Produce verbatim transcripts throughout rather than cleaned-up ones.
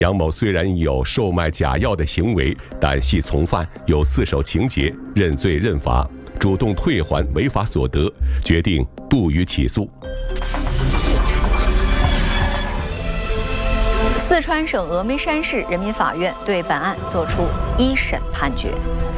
杨某虽然有售卖假药的行为，但系从犯，有自首情节，认罪认罚，主动退还违法所得，决定不予起诉。 四川省峨眉山市人民法院对本案作出一审判决。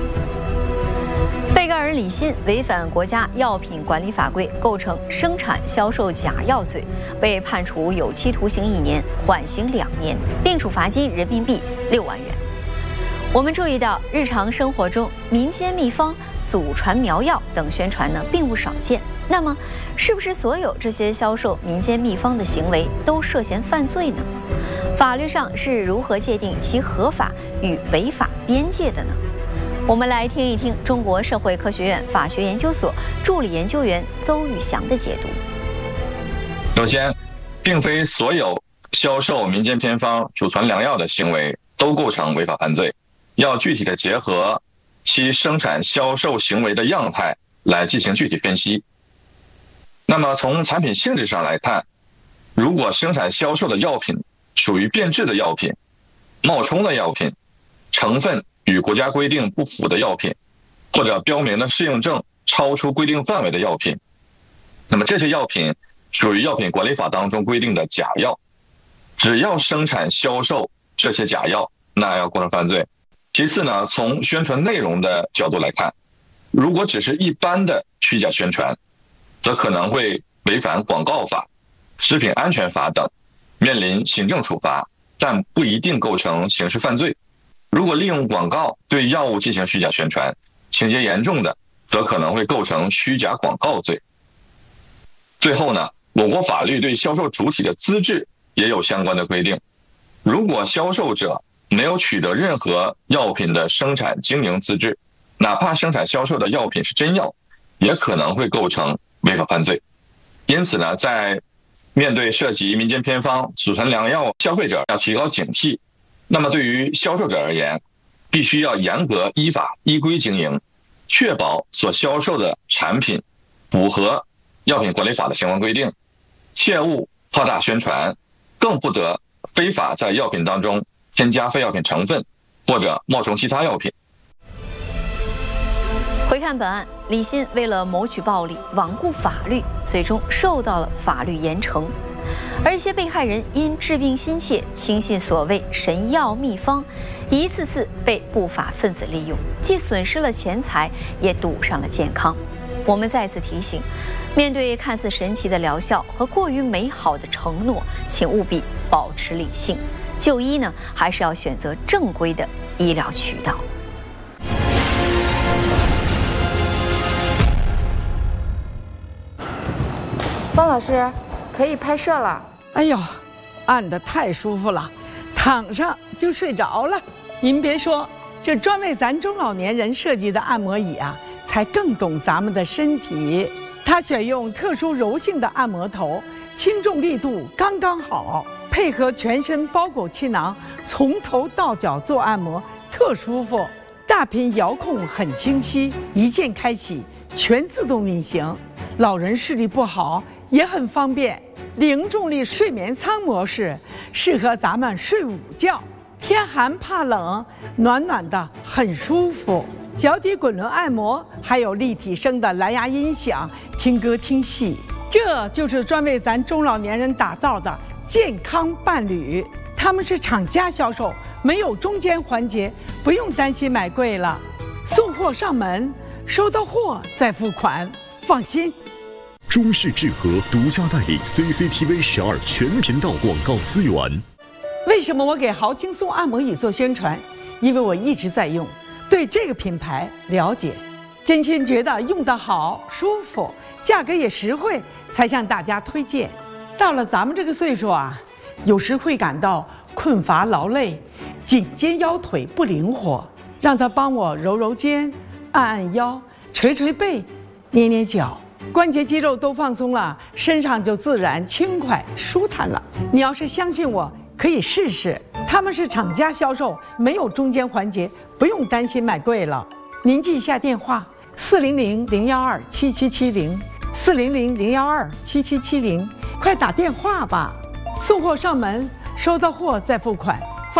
被告人李鑫违反国家药品管理法规，构成生产销售假药罪，被判处有期徒刑一年，缓刑两年，并处罚金人民币六万元。我们注意到，日常生活中民间秘方、祖传苗药等宣传呢，并不少见。那么，是不是所有这些销售民间秘方的行为都涉嫌犯罪呢？法律上是如何界定其合法与违法边界的呢？我们来听一听中国社会科学院法学研究所助理研究员邹玉祥的解读。 首先，并非所有销售民间偏方、祖传良药的行为都构成违法犯罪，要具体的结合其生产销售行为的样态来进行具体分析。那么从产品性质上来看，如果生产销售的药品属于变质的药品、冒充的药品、成分与国家规定不符的药品，或者标明的适应症超出规定范围的药品，那么这些药品属于药品管理法当中规定的假药，只要生产销售这些假药，那要构成犯罪。其次呢，从宣传内容的角度来看，如果只是一般的虚假宣传，则可能会违反广告法、食品安全法等，面临行政处罚，但不一定构成刑事犯罪。如果利用广告对药物进行虚假宣传，情节严重的，则可能会构成虚假广告罪。最后呢，我国法律对销售主体的资质也有相关的规定。如果销售者没有取得任何药品的生产经营资质，哪怕生产销售的药品是真药，也可能会构成违法犯罪。因此呢，在面对涉及民间偏方、祖传良药，消费者要提高警惕。那么对于销售者而言，必须要严格依法依规经营，确保所销售的产品符合药品管理法的相关规定，切勿夸大宣传，更不得非法在药品当中添加非药品成分或者冒充其他药品。 回看本案，李鑫为了谋取暴利，罔顾法律，最终受到了法律严惩。而一些被害人因治病心切，轻信所谓神药秘方，一次次被不法分子利用，既损失了钱财，也赌上了健康。我们再次提醒，面对看似神奇的疗效和过于美好的承诺，请务必保持理性。就医呢，还是要选择正规的医疗渠道。 方老师，可以拍摄了。 哎呦，按得太舒服了，躺上就睡着了。您别说，这专为咱中老年人设计的按摩椅啊，才更懂咱们的身体。它选用特殊柔性的按摩头，轻重力度刚刚好，配合全身包裹气囊，从头到脚做按摩，特舒服。大屏遥控很清晰，一键开启，全自动运行。老人视力不好也很方便。零重力睡眠舱模式适合咱们睡午觉，天寒怕冷，暖暖的很舒服。脚底滚轮按摩，还有立体声的蓝牙音响，听歌听戏。这就是专为咱中老年人打造的健康伴侣。他们是厂家销售，没有中间环节，不用担心买贵了。送货上门，收到货再付款，放心。 中视智和独家代理 C C T V 十二全频道广告资源。 为什么我给豪轻松按摩椅做宣传？因为我一直在用，对这个品牌了解，真心觉得用得好、舒服，价格也实惠，才向大家推荐。到了咱们这个岁数啊，有时会感到困乏劳累，颈肩腰腿不灵活，让他帮我揉揉肩、按按腰、捶捶背、捏捏脚。关节肌肉都放松了，身上就自然轻快舒坦了。你要是相信我，可以试试。他们是厂家销售，没有中间环节，不用担心买贵了。您记一下电话：四零零零幺二七七七零，四零零零幺二七七七零，快打电话吧。送货上门，收到货再付款。